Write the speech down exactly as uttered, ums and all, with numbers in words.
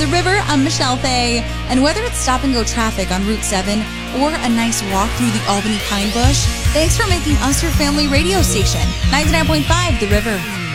The River. I'm Michelle Fay. And whether it's stop-and-go traffic on Route seven or a nice walk through the Albany Pine Bush, thanks for making us your family radio station. ninety-nine point five The River.